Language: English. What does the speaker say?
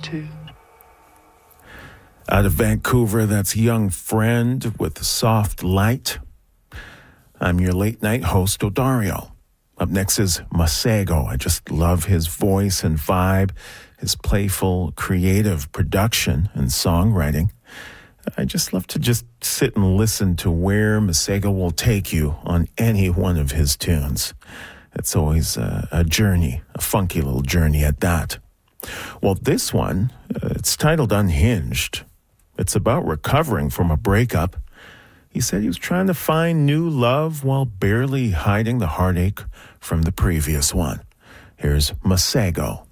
too. Out of Vancouver, that's Young Friend with Soft Light. I'm your late night host, Odario. Up next is Masego. I just love his voice and vibe, his playful, creative production and songwriting. I just love to just sit and listen to where Masego will take you on any one of his tunes. It's always a journey, a funky little journey at that. Well, this one, it's titled Unhinged. It's about recovering from a breakup. He said he was trying to find new love while barely hiding the heartache from the previous one. Here's Masego.